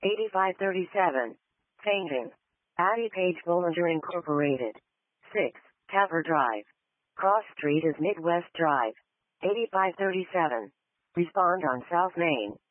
8537. Fainting. Addie Page Bollinger Incorporated. 6. Cover Drive. Cross Street is Midwest Drive. 8537. Respond on South Main.